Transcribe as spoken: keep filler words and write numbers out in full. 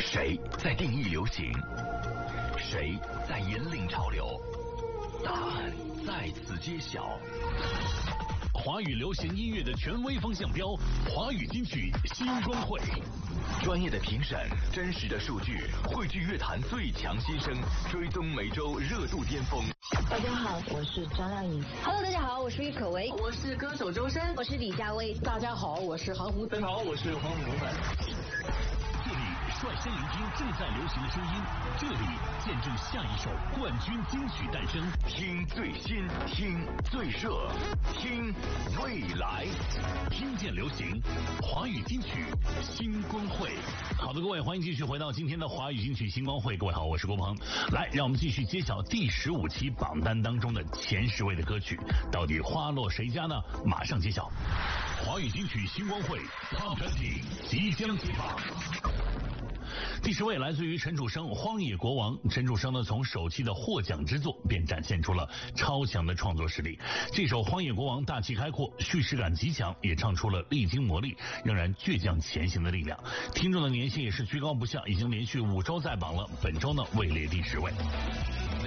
谁在定义流行？谁在引领潮流？答案在此揭晓。华语流行音乐的权威风向标，华语金曲新光会，专业的评审，真实的数据，汇聚乐坛最强新声，追踪每周热度巅峰。 大家好，我是张靓颖。 Hello， 大家好，我是郁可唯， 我是歌手周深， 我是李佳薇。 大家好，我是韩红。 大家好，我是黄宏凡。 这里率先聆听正在流行的声音，这里见证下一首冠军金曲诞生。听最新，听最热，听未来，听见流行，华语金曲新光会。好的，各位，欢迎继续回到今天的华语金曲新光会。各位好，我是郭鹏。来，让我们继续揭晓第十五期榜单当中的前十位的歌曲，到底花落谁家呢？马上揭晓。华语金曲新光会 Top 二十即将揭榜。第十位来自于陈楚生《荒野国王》。陈楚生呢，从首期的获奖之作便展现出了超强的创作实力。这首《荒野国王》大气开阔，叙事感极强，也唱出了历经磨砺仍然倔强前行的力量。听众的粘性也是居高不下，已经连续五周在榜了，本周呢位列第十位。